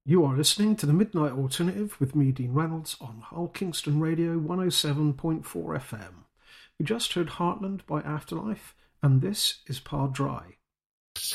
You are listening to the Midnight Alternative with me, Dean Reynolds, on Hull Kingston Radio 107.4 FM. We just heard Heartland by Afterlife, and this is Par Dry.